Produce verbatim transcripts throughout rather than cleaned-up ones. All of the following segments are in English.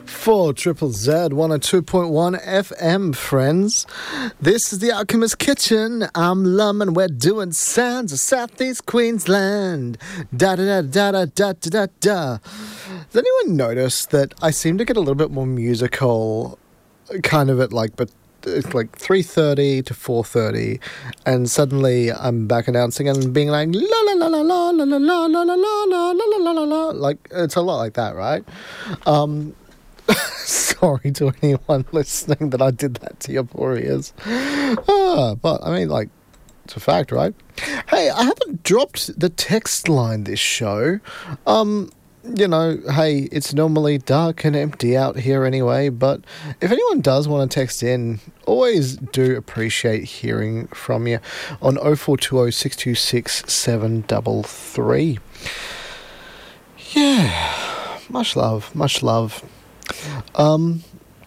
for Triple Z one oh two point one F M, friends. This is the Alchemist Kitchen. I'm Lum and we're doing sounds of Southeast Queensland. Da da da da da da da da. Has anyone noticed that I seem to get a little bit more musical, kind of at like, but it's like three thirty to four thirty, and suddenly I'm back announcing and being like la la la la la la la la la la la la la la la la, like it's a lot like that, right? Um, sorry to anyone listening that I did that to your poor ears. Ah, but I mean, like, it's a fact, right? Hey, I haven't dropped the text line this show. Um. You know, hey, it's normally dark and empty out here anyway, but if anyone does want to text in, always do appreciate hearing from you on oh four two oh, six two six, seven three three. Yeah, much love, much love. Um,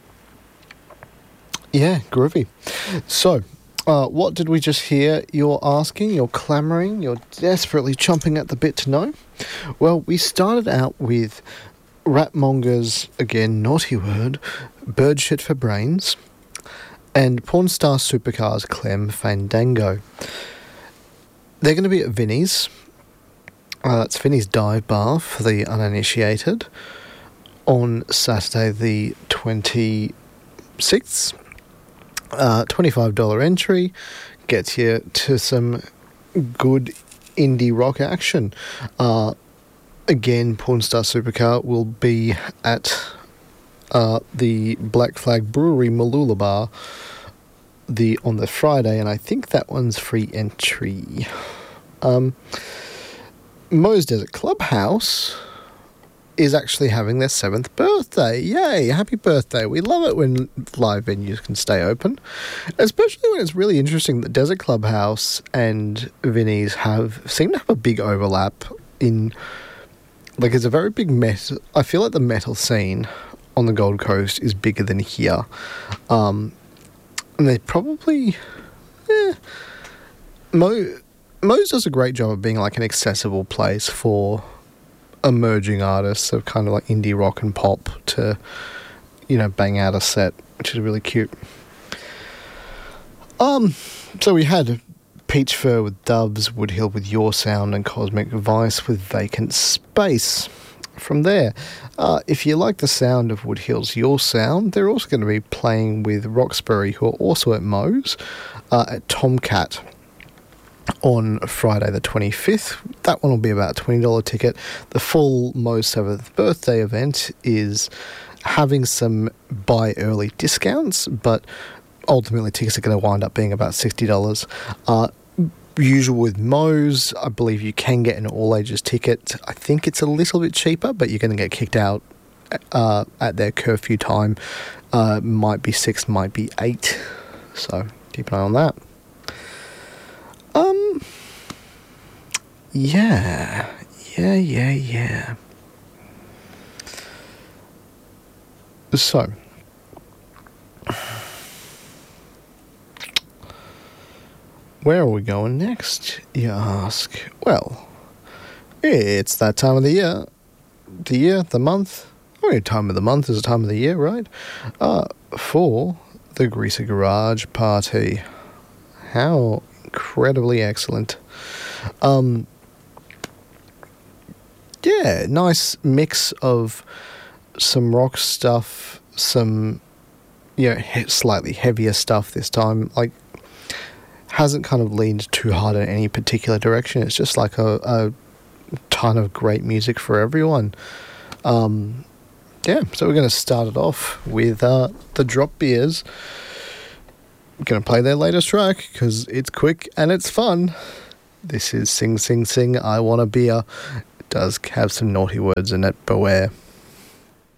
yeah, groovy. So, Uh, what did we just hear? You're asking, you're clamouring, you're desperately chomping at the bit to know. Well, we started out with Ratmonger's, again, naughty word, Bird Shit for Brains, and Pornstar Supercars Clem Fandango. They're going to be at Vinnie's. Uh, that's Vinnie's Dive Bar for the uninitiated on Saturday the twenty-sixth. Uh, twenty-five dollars entry gets you to some good indie rock action. Uh, again, Pornstar Supercar will be at uh, the Black Flag Brewery Malula Bar the, on the Friday, and I think that one's free entry. Um, Moe's Desert Clubhouse is actually having their seventh birthday. Yay, happy birthday. We love it when live venues can stay open, especially when it's really interesting that Desert Clubhouse and Vinnie's have seem to have a big overlap in, like, it's a very big metal, I feel like the metal scene on the Gold Coast is bigger than here. Um, and they probably, eh, Mo, Moe's does a great job of being like an accessible place for emerging artists of kind of like indie rock and pop to, you know, bang out a set, which is really cute. Um, so we had Peach Fur with Doves, Woodhill with Your Sound, and Cosmic Vice with Vacant Space. From there, uh, if you like the sound of Woodhill's Your Sound, they're also going to be playing with Roxbury, who are also at Moe's, uh, at Tomcat on Friday the twenty-fifth. That one will be about a twenty dollars ticket. The full Moe's seventh birthday event is having some buy early discounts, but ultimately tickets are going to wind up being about sixty dollars. Uh, usual with Moe's, I believe you can get an all ages ticket. I think it's a little bit cheaper, but you're going to get kicked out uh, at their curfew time. Uh, might be six, might be eight. So keep an eye on that. Um, yeah, yeah, yeah, yeah. So, where are we going next, you ask? Well, it's that time of the year. The year, the month. I mean, time of the month is the time of the year, right? Uh, for the Greaser Garage Party. How incredibly excellent. Um, yeah, nice mix of some rock stuff, some, you know, he- slightly heavier stuff this time. Like, hasn't kind of leaned too hard in any particular direction. It's just like a, a ton of great music for everyone. Um, yeah, so we're going to start it off with uh, the Drop Beers. Going to play their latest track because it's quick and it's fun. This is Sing Sing Sing I Want a Beer. It does have some naughty words in it, beware.